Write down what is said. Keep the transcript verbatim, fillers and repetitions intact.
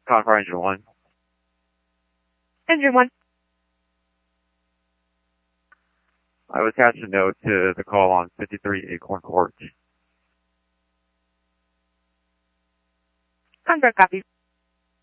Concord Engine one. Engine one. I would attach a note to the call on fifty-three Acorn Court. Concord copy.